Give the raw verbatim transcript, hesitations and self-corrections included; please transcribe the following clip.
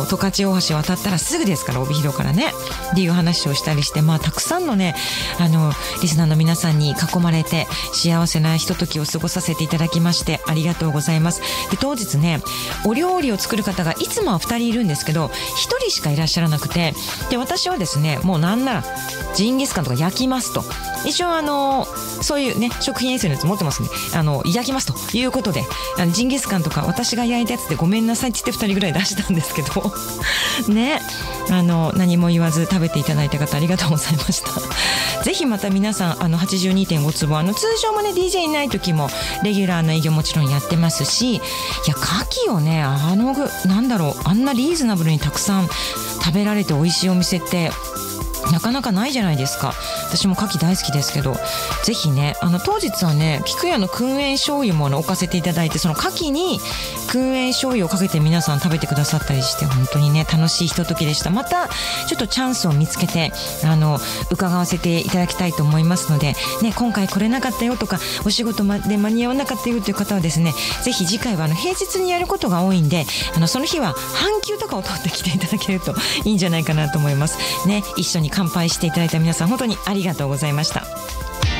十勝大橋渡ったらすぐですから、帯広からねっていう話をしたりして、まあたくさんのねあのリスナーの皆さんに囲まれて幸せなひとときを過ごさせていただきましてありがとうございます。で当日ねお料理を作る方がいつもはふたりいるんですけどひとりしかいらっしゃらなくて、で私はですねもうなんならジンギスカンとか焼きますと、一応あのそういうね食品衛生のやつ持ってますんで、あの焼きますということで、あのジンギスカンとか私が焼いたやつでごめんなさいって言ってふたりぐらい出したんですけどね、あの何も言わず食べていただいた方ありがとうございましたぜひまた皆さんあの はちじゅうにてんご 坪、あの通常もね ディージェー いない時もレギュラーの営業もちろんやってますし、いや牡蠣をねあのなんだろうあんなリーズナブルにたくさん食べられて美味しいお店ってなかなかないじゃないですか。私も牡蠣大好きですけど、ぜひねあの当日はね菊屋の燻煙醤油も、ね、置かせていただいて、その牡蠣に燻煙醤油をかけて皆さん食べてくださったりして本当にね楽しいひとときでした。またちょっとチャンスを見つけてあの伺わせていただきたいと思いますので、ね、今回来れなかったよとかお仕事で間に合わなかったよという方はですね、ぜひ次回はあの平日にやることが多いんで、あのその日は半休とかを取ってきていただけるといいんじゃないかなと思いますね。一緒に乾杯していただいた皆さん本当にありがとうございました。